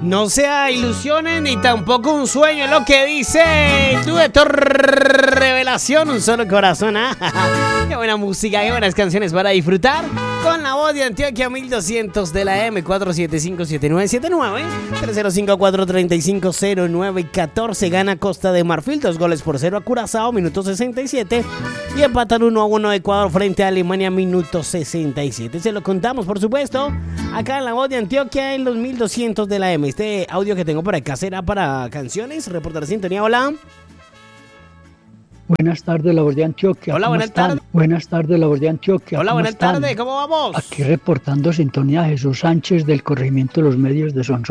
No se ilusionen ni tampoco un sueño, es lo que dice el dueto Revelación, un solo corazón. Qué buena música, qué buenas canciones para disfrutar con la voz de Antioquia 1200 de la M4757979 305-435-0914. Gana Costa de Marfil 2-0 a Curazao, minuto 67, y empatan 1-1 Ecuador frente a Alemania, minuto 67. Se lo contamos, por supuesto, acá en la voz de Antioquia en los 1200 de la M. Este audio que tengo por acá será para canciones. Reportar sintonía, hola. Buenas tardes, la voz de Antioquia. Hola, buenas tardes. Buenas tardes, la voz de Antioquia. Hola, buenas tardes, ¿cómo vamos? Aquí reportando sintonía Jesús Sánchez del corregimiento de los medios de Sonsón.